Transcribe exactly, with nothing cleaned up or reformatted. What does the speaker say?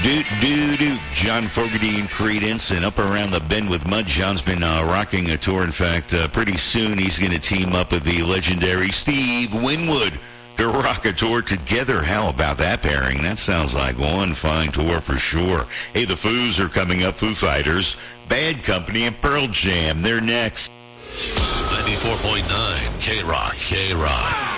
Do, do, do. John Fogerty and Creedence, and Up Around the Bend with Mud. John's been uh, rocking a tour. In fact, uh, pretty soon he's going to team up with the legendary Steve Winwood to rock a tour together. How about that pairing? That sounds like one fine tour for sure. Hey, the Foos are coming up. Foo Fighters, Bad Company, and Pearl Jam. They're next. ninety-four point nine K-Rock, K-Rock.